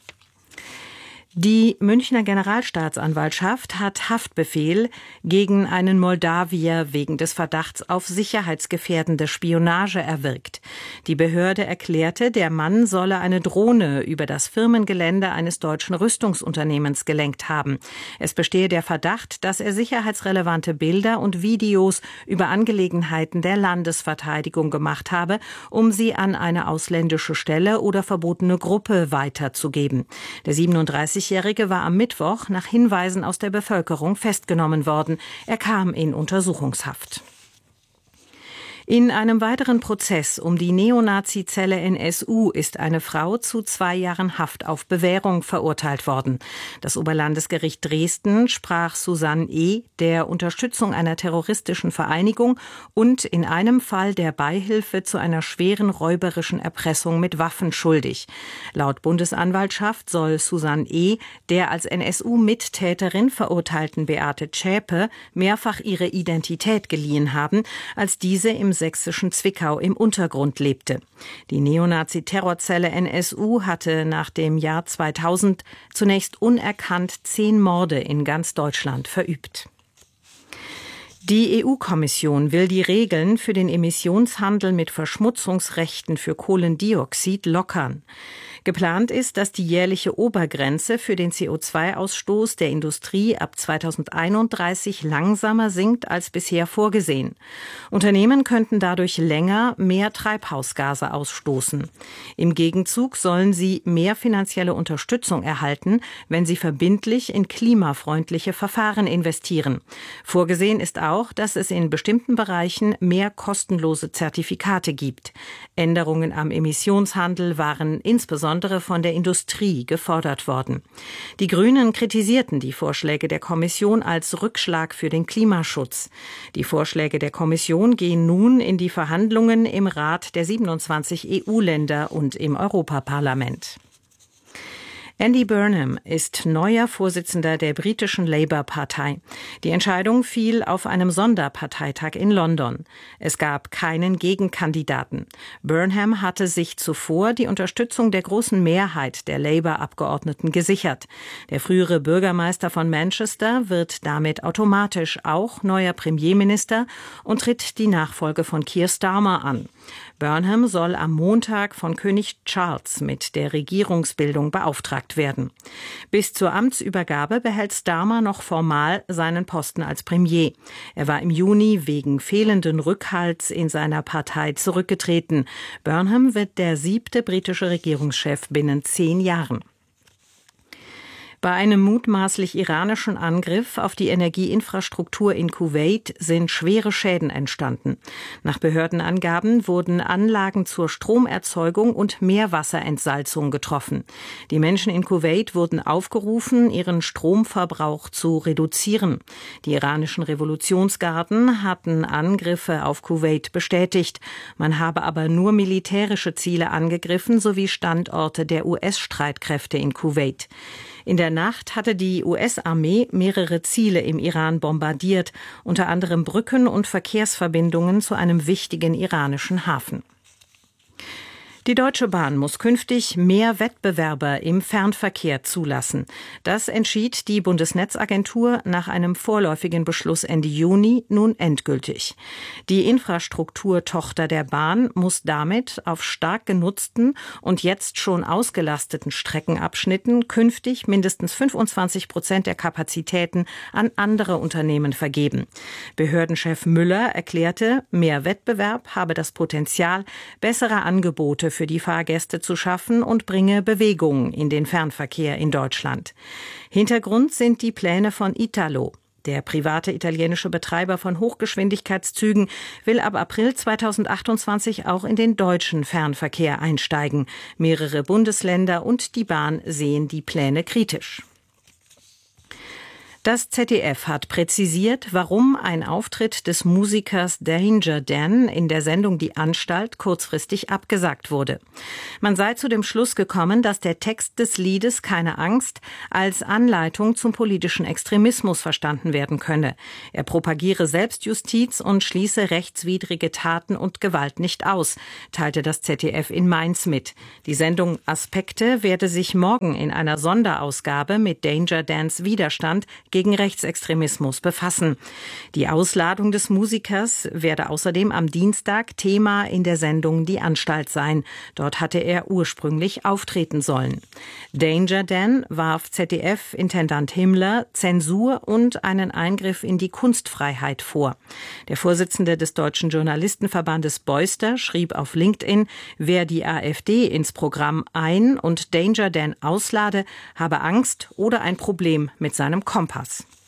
Die Münchner Generalstaatsanwaltschaft hat Haftbefehl gegen einen Moldawier wegen des Verdachts auf sicherheitsgefährdende Spionage erwirkt. Die Behörde erklärte, der Mann solle eine Drohne über das Firmengelände eines deutschen Rüstungsunternehmens gelenkt haben. Es bestehe der Verdacht, dass er sicherheitsrelevante Bilder und Videos über Angelegenheiten der Landesverteidigung gemacht habe, um sie an eine ausländische Stelle oder verbotene Gruppe weiterzugeben. Der siebenunddreißigjährige war am Mittwoch nach Hinweisen aus der Bevölkerung festgenommen worden. Er kam in Untersuchungshaft. In einem weiteren Prozess um die Neonazi-Zelle N S U ist eine Frau zu zwei Jahren Haft auf Bewährung verurteilt worden. Das Oberlandesgericht Dresden sprach Susanne E. der Unterstützung einer terroristischen Vereinigung und in einem Fall der Beihilfe zu einer schweren räuberischen Erpressung mit Waffen schuldig. Laut Bundesanwaltschaft soll Susanne E. der als N S U-Mittäterin verurteilten Beate Zschäpe mehrfach ihre Identität geliehen haben, als diese im sächsischen Zwickau im Untergrund lebte. Die Neonazi-Terrorzelle N S U hatte nach dem Jahr zweitausend zunächst unerkannt zehn Morde in ganz Deutschland verübt. Die E U-Kommission will die Regeln für den Emissionshandel mit Verschmutzungsrechten für Kohlendioxid lockern. Geplant ist, dass die jährliche Obergrenze für den C O zwei Ausstoß der Industrie ab zweitausendeinunddreißig langsamer sinkt als bisher vorgesehen. Unternehmen könnten dadurch länger mehr Treibhausgase ausstoßen. Im Gegenzug sollen sie mehr finanzielle Unterstützung erhalten, wenn sie verbindlich in klimafreundliche Verfahren investieren. Vorgesehen ist auch, dass es in bestimmten Bereichen mehr kostenlose Zertifikate gibt. Änderungen am Emissionshandel waren insbesondere von der Industrie gefordert worden. Die Grünen kritisierten die Vorschläge der Kommission als Rückschlag für den Klimaschutz. Die Vorschläge der Kommission gehen nun in die Verhandlungen im Rat der siebenundzwanzig E U-Länder und im Europaparlament. Andy Burnham ist neuer Vorsitzender der britischen Labour-Partei. Die Entscheidung fiel auf einem Sonderparteitag in London. Es gab keinen Gegenkandidaten. Burnham hatte sich zuvor die Unterstützung der großen Mehrheit der Labour-Abgeordneten gesichert. Der frühere Bürgermeister von Manchester wird damit automatisch auch neuer Premierminister und tritt die Nachfolge von Keir Starmer an. Burnham soll am Montag von König Charles mit der Regierungsbildung beauftragt werden. Bis zur Amtsübergabe behält Starmer noch formal seinen Posten als Premier. Er war im Juni wegen fehlenden Rückhalts in seiner Partei zurückgetreten. Burnham wird der siebte britische Regierungschef binnen zehn Jahren. Bei einem mutmaßlich iranischen Angriff auf die Energieinfrastruktur in Kuwait sind schwere Schäden entstanden. Nach Behördenangaben wurden Anlagen zur Stromerzeugung und Meerwasserentsalzung getroffen. Die Menschen in Kuwait wurden aufgerufen, ihren Stromverbrauch zu reduzieren. Die iranischen Revolutionsgarden hatten Angriffe auf Kuwait bestätigt. Man habe aber nur militärische Ziele angegriffen sowie Standorte der U S-Streitkräfte in Kuwait. In der Nacht hatte die U S-Armee mehrere Ziele im Iran bombardiert, unter anderem Brücken und Verkehrsverbindungen zu einem wichtigen iranischen Hafen. Die Deutsche Bahn muss künftig mehr Wettbewerber im Fernverkehr zulassen. Das entschied die Bundesnetzagentur nach einem vorläufigen Beschluss Ende Juni nun endgültig. Die Infrastrukturtochter der Bahn muss damit auf stark genutzten und jetzt schon ausgelasteten Streckenabschnitten künftig mindestens fünfundzwanzig Prozent der Kapazitäten an andere Unternehmen vergeben. Behördenchef Müller erklärte, mehr Wettbewerb habe das Potenzial, bessere Angebote für die Fahrgäste zu schaffen und bringe Bewegung in den Fernverkehr in Deutschland. Hintergrund sind die Pläne von Italo. Der private italienische Betreiber von Hochgeschwindigkeitszügen will ab April zweitausendachtundzwanzig auch in den deutschen Fernverkehr einsteigen. Mehrere Bundesländer und die Bahn sehen die Pläne kritisch. Das Z D F hat präzisiert, warum ein Auftritt des Musikers Danger Dan in der Sendung Die Anstalt kurzfristig abgesagt wurde. Man sei zu dem Schluss gekommen, dass der Text des Liedes Keine Angst als Anleitung zum politischen Extremismus verstanden werden könne. Er propagiere Selbstjustiz und schließe rechtswidrige Taten und Gewalt nicht aus, teilte das Z D F in Mainz mit. Die Sendung Aspekte werde sich morgen in einer Sonderausgabe mit Danger Dans Widerstand gegen Rechtsextremismus befassen. Die Ausladung des Musikers werde außerdem am Dienstag Thema in der Sendung Die Anstalt sein. Dort hatte er ursprünglich auftreten sollen. Danger Dan warf Z D F-Intendant Himmler Zensur und einen Eingriff in die Kunstfreiheit vor. Der Vorsitzende des Deutschen Journalistenverbandes Beuster schrieb auf LinkedIn, wer die AfD ins Programm ein- und Danger Dan auslade, habe Angst oder ein Problem mit seinem Kompass.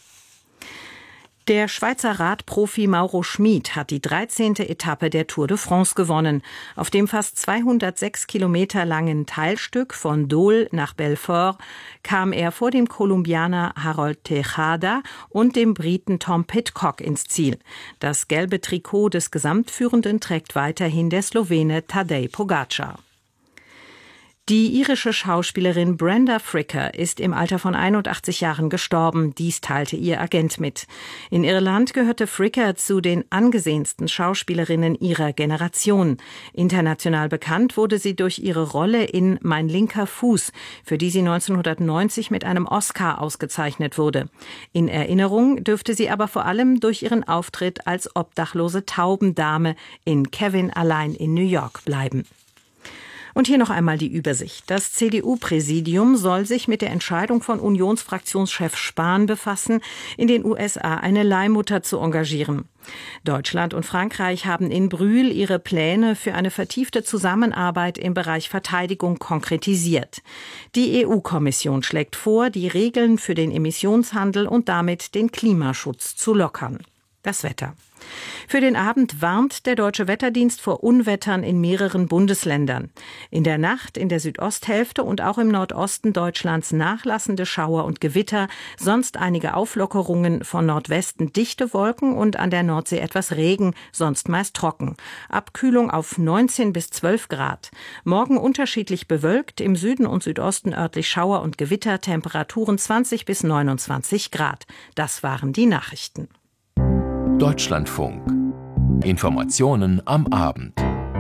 Der Schweizer Radprofi Mauro Schmid hat die dreizehnte Etappe der Tour de France gewonnen. Auf dem fast zweihundertsechs Kilometer langen Teilstück von Dole nach Belfort kam er vor dem Kolumbianer Harold Tejada und dem Briten Tom Pidcock ins Ziel. Das gelbe Trikot des Gesamtführenden trägt weiterhin der Slowene Tadej Pogačar. Die irische Schauspielerin Brenda Fricker ist im Alter von einundachtzig Jahren gestorben. Dies teilte ihr Agent mit. In Irland gehörte Fricker zu den angesehensten Schauspielerinnen ihrer Generation. International bekannt wurde sie durch ihre Rolle in Mein linker Fuß, für die sie neunzehnhundertneunzig mit einem Oscar ausgezeichnet wurde. In Erinnerung dürfte sie aber vor allem durch ihren Auftritt als obdachlose Taubendame in Kevin allein in New York bleiben. Und hier noch einmal die Übersicht. Das C D U-Präsidium soll sich mit der Entscheidung von Unionsfraktionschef Spahn befassen, in den U S A eine Leihmutter zu engagieren. Deutschland und Frankreich haben in Brühl ihre Pläne für eine vertiefte Zusammenarbeit im Bereich Verteidigung konkretisiert. Die E U-Kommission schlägt vor, die Regeln für den Emissionshandel und damit den Klimaschutz zu lockern. Das Wetter. Für den Abend warnt der Deutsche Wetterdienst vor Unwettern in mehreren Bundesländern. In der Nacht in der Südosthälfte und auch im Nordosten Deutschlands nachlassende Schauer und Gewitter, sonst einige Auflockerungen, von Nordwesten dichte Wolken und an der Nordsee etwas Regen, sonst meist trocken. Abkühlung auf neunzehn bis zwölf Grad. Morgen unterschiedlich bewölkt, im Süden und Südosten örtlich Schauer und Gewitter, Temperaturen zwanzig bis neunundzwanzig Grad. Das waren die Nachrichten. Deutschlandfunk. Informationen am Abend.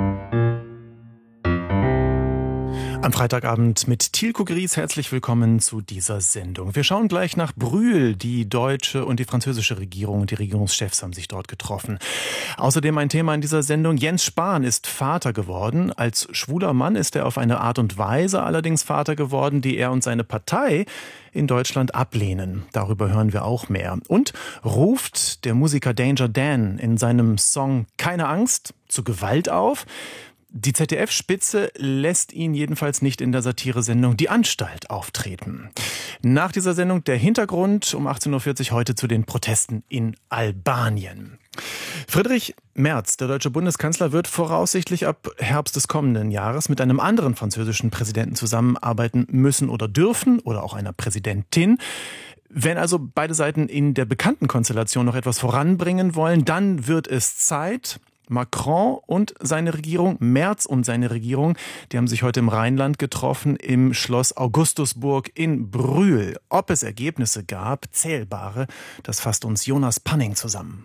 Am Freitagabend mit Thielko Gries. Herzlich willkommen zu dieser Sendung. Wir schauen gleich nach Brühl. Die deutsche und die französische Regierung und die Regierungschefs haben sich dort getroffen. Außerdem ein Thema in dieser Sendung. Jens Spahn ist Vater geworden. Als schwuler Mann ist er auf eine Art und Weise allerdings Vater geworden, die er und seine Partei in Deutschland ablehnen. Darüber hören wir auch mehr. Und ruft der Musiker Danger Dan in seinem Song Keine Angst zu Gewalt auf? Die Z D F-Spitze lässt ihn jedenfalls nicht in der Satiresendung Die Anstalt auftreten. Nach dieser Sendung der Hintergrund um achtzehn Uhr vierzig heute zu den Protesten in Albanien. Friedrich Merz, der deutsche Bundeskanzler, wird voraussichtlich ab Herbst des kommenden Jahres mit einem anderen französischen Präsidenten zusammenarbeiten müssen oder dürfen oder auch einer Präsidentin. Wenn also beide Seiten in der bekannten Konstellation noch etwas voranbringen wollen, dann wird es Zeit. Macron und seine Regierung, Merz und seine Regierung, die haben sich heute im Rheinland getroffen, im Schloss Augustusburg in Brühl. Ob es Ergebnisse gab, zählbare, das fasst uns Jonas Panning zusammen.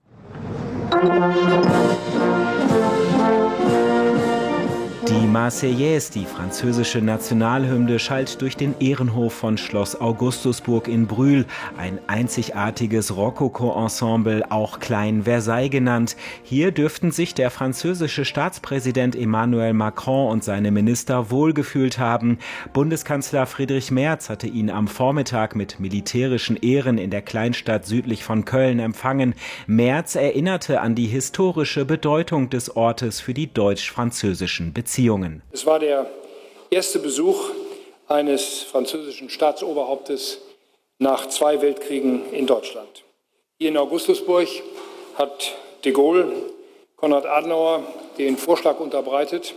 Die Marseillaise, die französische Nationalhymne, schallt durch den Ehrenhof von Schloss Augustusburg in Brühl. Ein einzigartiges Rokoko-Ensemble, auch Klein Versailles genannt. Hier dürften sich der französische Staatspräsident Emmanuel Macron und seine Minister wohlgefühlt haben. Bundeskanzler Friedrich Merz hatte ihn am Vormittag mit militärischen Ehren in der Kleinstadt südlich von Köln empfangen. Merz erinnerte an die historische Bedeutung des Ortes für die deutsch-französischen Beziehungen. Es war der erste Besuch eines französischen Staatsoberhauptes nach zwei Weltkriegen in Deutschland. Hier in Augustusburg hat de Gaulle Konrad Adenauer den Vorschlag unterbreitet,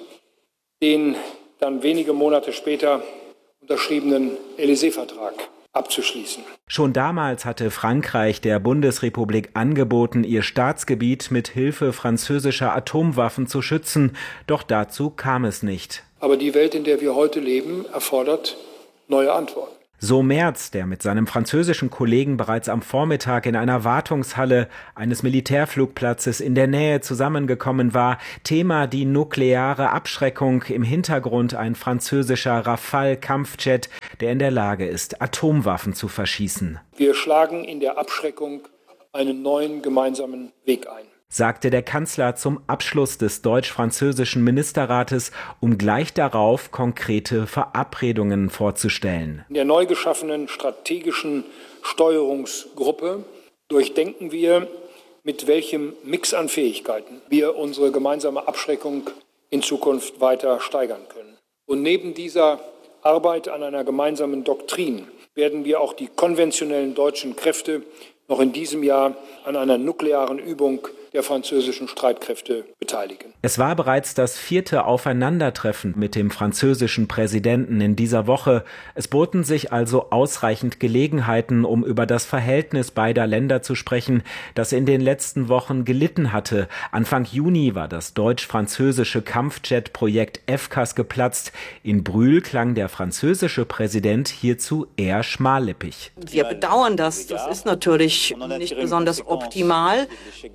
den dann wenige Monate später unterschriebenen Élysée-Vertrag abzuschließen. Schon damals hatte Frankreich der Bundesrepublik angeboten, ihr Staatsgebiet mit Hilfe französischer Atomwaffen zu schützen, doch dazu kam es nicht. Aber die Welt, in der wir heute leben, erfordert neue Antworten. So Merz, der mit seinem französischen Kollegen bereits am Vormittag in einer Wartungshalle eines Militärflugplatzes in der Nähe zusammengekommen war. Thema die nukleare Abschreckung, im Hintergrund ein französischer Rafale-Kampfjet, der in der Lage ist, Atomwaffen zu verschießen. Wir schlagen in der Abschreckung einen neuen gemeinsamen Weg ein, sagte der Kanzler zum Abschluss des deutsch-französischen Ministerrates, um gleich darauf konkrete Verabredungen vorzustellen. In der neu geschaffenen strategischen Steuerungsgruppe durchdenken wir, mit welchem Mix an Fähigkeiten wir unsere gemeinsame Abschreckung in Zukunft weiter steigern können. Und neben dieser Arbeit an einer gemeinsamen Doktrin werden wir auch die konventionellen deutschen Kräfte noch in diesem Jahr an einer nuklearen Übung der französischen Streitkräfte beteiligen. Es war bereits das vierte Aufeinandertreffen mit dem französischen Präsidenten in dieser Woche. Es boten sich also ausreichend Gelegenheiten, um über das Verhältnis beider Länder zu sprechen, das in den letzten Wochen gelitten hatte. Anfang Juni war das deutsch-französische Kampfjet-Projekt F C A S geplatzt. In Brühl klang der französische Präsident hierzu eher schmallippig. Wir bedauern das. Das ist natürlich nicht besonders optimal in jeglicher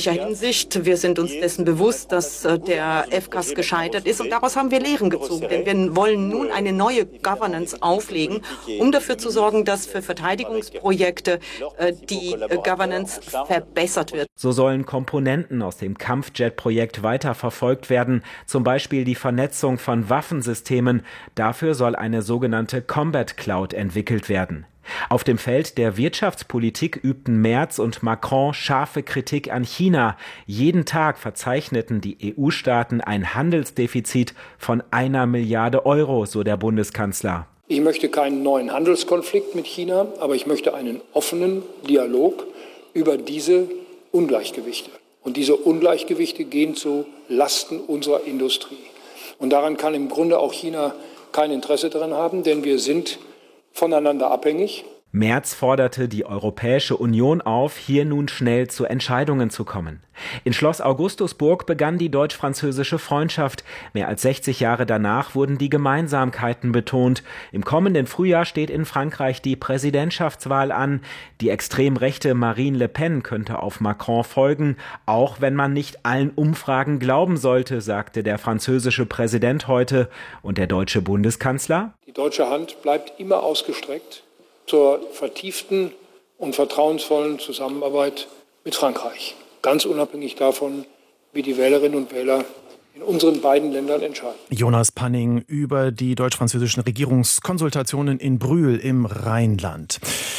wirtschaftlicher Hinsicht. Wir sind uns dessen bewusst, dass der F C A S gescheitert ist, und daraus haben wir Lehren gezogen. Denn wir wollen nun eine neue Governance auflegen, um dafür zu sorgen, dass für Verteidigungsprojekte die Governance verbessert wird. So sollen Komponenten aus dem Kampfjet-Projekt weiter verfolgt werden, zum Beispiel die Vernetzung von Waffensystemen. Dafür soll eine sogenannte Combat Cloud entwickelt werden. Auf dem Feld der Wirtschaftspolitik übten Merz und Macron scharfe Kritik an China. Jeden Tag verzeichneten die E U-Staaten ein Handelsdefizit von einer Milliarde Euro, so der Bundeskanzler. Ich möchte keinen neuen Handelskonflikt mit China, aber ich möchte einen offenen Dialog über diese Ungleichgewichte. Und diese Ungleichgewichte gehen zu Lasten unserer Industrie. Und daran kann im Grunde auch China kein Interesse daran haben, denn wir sind voneinander abhängig. Merz forderte die Europäische Union auf, hier nun schnell zu Entscheidungen zu kommen. In Schloss Augustusburg begann die deutsch-französische Freundschaft. Mehr als sechzig Jahre danach wurden die Gemeinsamkeiten betont. Im kommenden Frühjahr steht in Frankreich die Präsidentschaftswahl an. Die extrem rechte Marine Le Pen könnte auf Macron folgen, auch wenn man nicht allen Umfragen glauben sollte, sagte der französische Präsident heute. Und der deutsche Bundeskanzler? Die deutsche Hand bleibt immer ausgestreckt zur vertieften und vertrauensvollen Zusammenarbeit mit Frankreich. Ganz unabhängig davon, wie die Wählerinnen und Wähler in unseren beiden Ländern entscheiden. Jonas Panning über die deutsch-französischen Regierungskonsultationen in Brühl im Rheinland.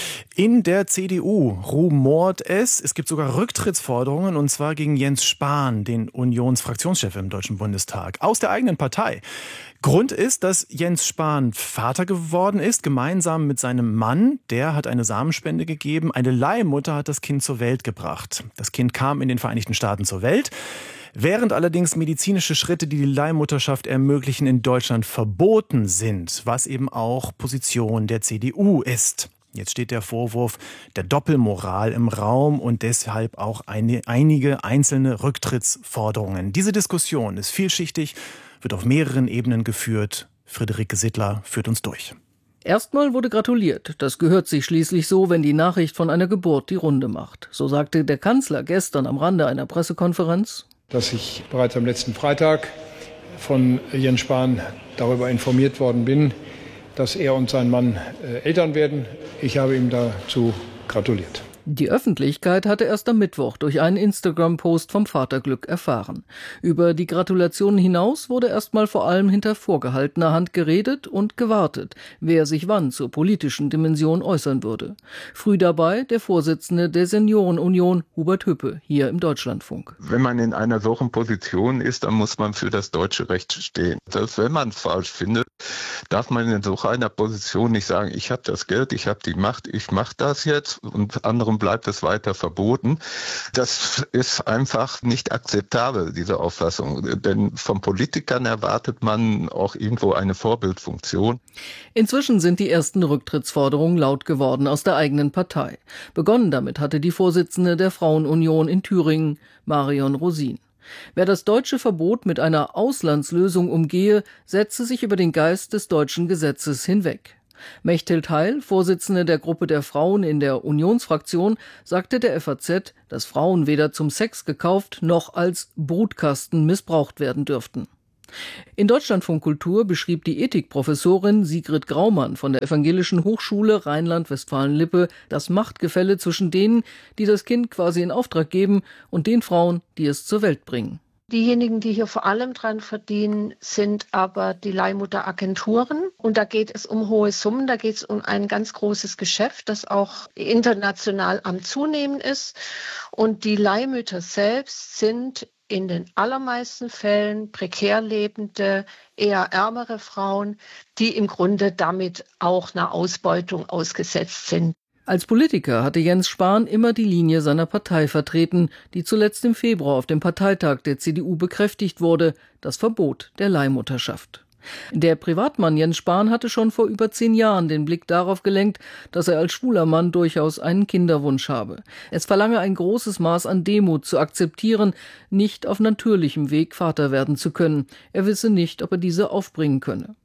In der C D U rumort es. Es gibt sogar Rücktrittsforderungen, und zwar gegen Jens Spahn, den Unionsfraktionschef im Deutschen Bundestag, aus der eigenen Partei. Grund ist, dass Jens Spahn Vater geworden ist, gemeinsam mit seinem Mann. Der hat eine Samenspende gegeben. Eine Leihmutter hat das Kind zur Welt gebracht. Das Kind kam in den Vereinigten Staaten zur Welt. Während allerdings medizinische Schritte, die die Leihmutterschaft ermöglichen, in Deutschland verboten sind, was eben auch Position der C D U ist. Jetzt steht der Vorwurf der Doppelmoral im Raum und deshalb auch eine, einige einzelne Rücktrittsforderungen. Diese Diskussion ist vielschichtig, wird auf mehreren Ebenen geführt. Friederike Sittler führt uns durch. Erstmal wurde gratuliert. Das gehört sich schließlich so, wenn die Nachricht von einer Geburt die Runde macht. So sagte der Kanzler gestern am Rande einer Pressekonferenz, dass ich bereits am letzten Freitag von Jens Spahn darüber informiert worden bin, dass er und sein Mann äh, Eltern werden. Ich habe ihm dazu gratuliert. Die Öffentlichkeit hatte erst am Mittwoch durch einen Instagram-Post vom Vaterglück erfahren. Über die Gratulationen hinaus wurde erstmal vor allem hinter vorgehaltener Hand geredet und gewartet, wer sich wann zur politischen Dimension äußern würde. Früh dabei der Vorsitzende der Seniorenunion, Hubert Hüppe, hier im Deutschlandfunk. Wenn man in einer solchen Position ist, dann muss man für das deutsche Recht stehen. Selbst wenn man es falsch findet, darf man in so einer Position nicht sagen, ich habe das Geld, ich habe die Macht, ich mache das jetzt, und andere bleibt es weiter verboten. Das ist einfach nicht akzeptabel, diese Auffassung. Denn von Politikern erwartet man auch irgendwo eine Vorbildfunktion. Inzwischen sind die ersten Rücktrittsforderungen laut geworden aus der eigenen Partei. Begonnen damit hatte die Vorsitzende der Frauenunion in Thüringen, Marion Rosin. Wer das deutsche Verbot mit einer Auslandslösung umgehe, setze sich über den Geist des deutschen Gesetzes hinweg. Mechthild Heil, Vorsitzende der Gruppe der Frauen in der Unionsfraktion, sagte der F A Z, dass Frauen weder zum Sex gekauft noch als Brutkasten missbraucht werden dürften. In Deutschlandfunk Kultur beschrieb die Ethikprofessorin Sigrid Graumann von der Evangelischen Hochschule Rheinland-Westfalen-Lippe das Machtgefälle zwischen denen, die das Kind quasi in Auftrag geben, und den Frauen, die es zur Welt bringen. Diejenigen, die hier vor allem dran verdienen, sind aber die Leihmutteragenturen. Und da geht es um hohe Summen, da geht es um ein ganz großes Geschäft, das auch international am Zunehmen ist. Und die Leihmütter selbst sind in den allermeisten Fällen prekär lebende, eher ärmere Frauen, die im Grunde damit auch einer Ausbeutung ausgesetzt sind. Als Politiker hatte Jens Spahn immer die Linie seiner Partei vertreten, die zuletzt im Februar auf dem Parteitag der C D U bekräftigt wurde, das Verbot der Leihmutterschaft. Der Privatmann Jens Spahn hatte schon vor über zehn Jahren den Blick darauf gelenkt, dass er als schwuler Mann durchaus einen Kinderwunsch habe. Es verlange ein großes Maß an Demut zu akzeptieren, nicht auf natürlichem Weg Vater werden zu können. Er wisse nicht, ob er diese aufbringen könne.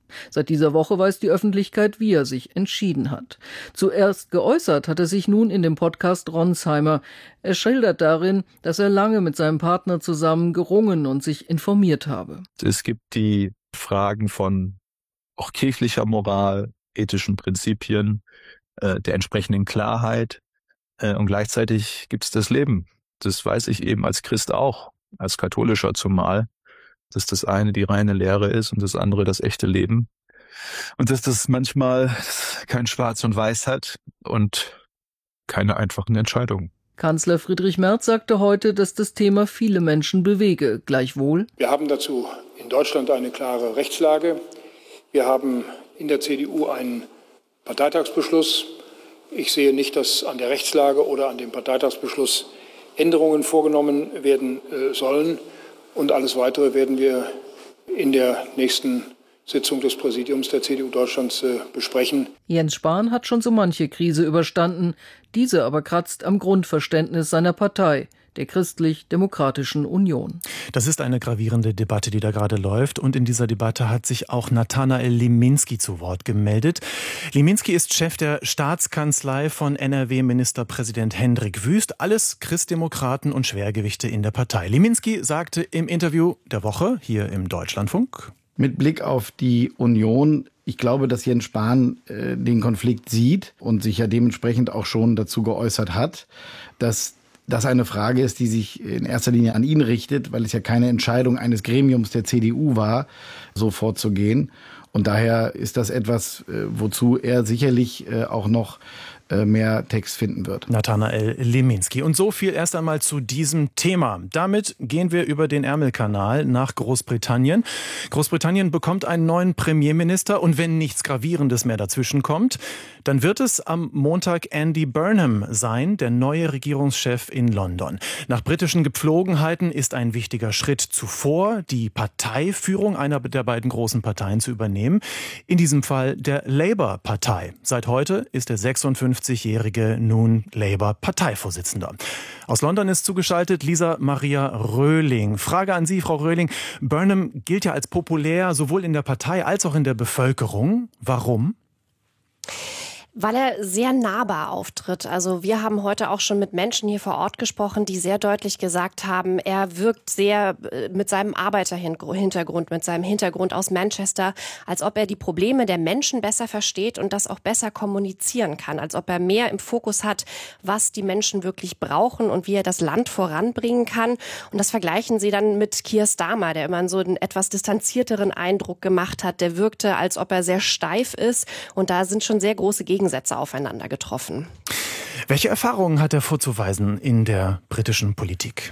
Seit dieser Woche weiß die Öffentlichkeit, wie er sich entschieden hat. Zuerst geäußert hat er sich nun in dem Podcast Ronsheimer. Er schildert darin, dass er lange mit seinem Partner zusammen gerungen und sich informiert habe. Es gibt die Fragen von auch kirchlicher Moral, ethischen Prinzipien, äh, der entsprechenden Klarheit äh, und gleichzeitig gibt es das Leben. Das weiß ich eben als Christ auch, als Katholischer zumal, dass das eine die reine Lehre ist und das andere das echte Leben. Und dass das manchmal kein Schwarz und Weiß hat und keine einfachen Entscheidungen. Kanzler Friedrich Merz sagte heute, dass das Thema viele Menschen bewege. Gleichwohl: Wir haben dazu in Deutschland eine klare Rechtslage. Wir haben in der C D U einen Parteitagsbeschluss. Ich sehe nicht, dass an der Rechtslage oder an dem Parteitagsbeschluss Änderungen vorgenommen werden äh, sollen. Und alles Weitere werden wir in der nächsten Sitzung des Präsidiums der C D U Deutschlands äh, besprechen. Jens Spahn hat schon so manche Krise überstanden. Diese aber kratzt am Grundverständnis seiner Partei, der Christlich-Demokratischen Union. Das ist eine gravierende Debatte, die da gerade läuft. Und in dieser Debatte hat sich auch Nathanael Liminski zu Wort gemeldet. Liminski ist Chef der Staatskanzlei von N R W-Ministerpräsident Hendrik Wüst. Alles Christdemokraten und Schwergewichte in der Partei. Liminski sagte im Interview der Woche hier im Deutschlandfunk: Mit Blick auf die Union, ich glaube, dass Jens Spahn äh, den Konflikt sieht und sich ja dementsprechend auch schon dazu geäußert hat, dass das eine Frage ist, die sich in erster Linie an ihn richtet, weil es ja keine Entscheidung eines Gremiums der C D U war, so vorzugehen. Und daher ist das etwas, wozu er sicherlich auch noch mehr Text finden wird. Nathanael Liminski. Und so viel erst einmal zu diesem Thema. Damit gehen wir über den Ärmelkanal nach Großbritannien. Großbritannien bekommt einen neuen Premierminister und wenn nichts Gravierendes mehr dazwischen kommt, dann wird es am Montag Andy Burnham sein, der neue Regierungschef in London. Nach britischen Gepflogenheiten ist ein wichtiger Schritt zuvor, die Parteiführung einer der beiden großen Parteien zu übernehmen. In diesem Fall der Labour-Partei. Seit heute ist der sechsundfünfzigjährige nun Labour-Parteivorsitzender. Aus London ist zugeschaltet Lisa Maria Röhling. Frage an Sie, Frau Röhling. Burnham gilt ja als populär, sowohl in der Partei als auch in der Bevölkerung. Warum? Weil er sehr nahbar auftritt. Also wir haben heute auch schon mit Menschen hier vor Ort gesprochen, die sehr deutlich gesagt haben, er wirkt sehr mit seinem Arbeiterhintergrund, mit seinem Hintergrund aus Manchester, als ob er die Probleme der Menschen besser versteht und das auch besser kommunizieren kann, als ob er mehr im Fokus hat, was die Menschen wirklich brauchen und wie er das Land voranbringen kann. Und das vergleichen sie dann mit Keir Starmer, der immer so einen etwas distanzierteren Eindruck gemacht hat. Der wirkte, als ob er sehr steif ist und da sind schon sehr große Gegensätze aufeinander getroffen. Welche Erfahrungen hat er vorzuweisen in der britischen Politik?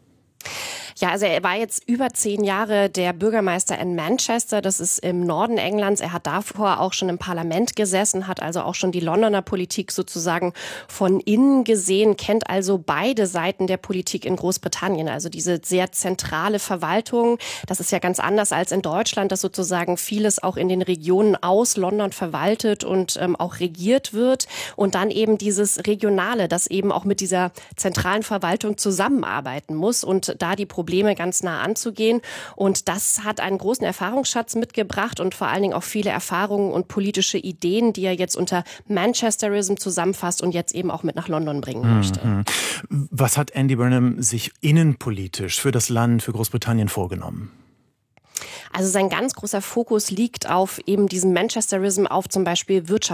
Ja, also er war jetzt über zehn Jahre der Bürgermeister in Manchester, das ist im Norden Englands. Er hat davor auch schon im Parlament gesessen, hat also auch schon die Londoner Politik sozusagen von innen gesehen, kennt also beide Seiten der Politik in Großbritannien, also diese sehr zentrale Verwaltung. Das ist ja ganz anders als in Deutschland, dass sozusagen vieles auch in den Regionen aus London verwaltet und ähm, auch regiert wird. Und dann eben dieses Regionale, das eben auch mit dieser zentralen Verwaltung zusammenarbeiten muss und da die Probleme Probleme ganz nah anzugehen. Und das hat einen großen Erfahrungsschatz mitgebracht und vor allen Dingen auch viele Erfahrungen und politische Ideen, die er jetzt unter Manchesterism zusammenfasst und jetzt eben auch mit nach London bringen möchte. Mhm. Was hat Andy Burnham sich innenpolitisch für das Land, für Großbritannien vorgenommen? Also sein ganz großer Fokus liegt auf eben diesem Manchesterism, auf zum Beispiel Wirtschaft.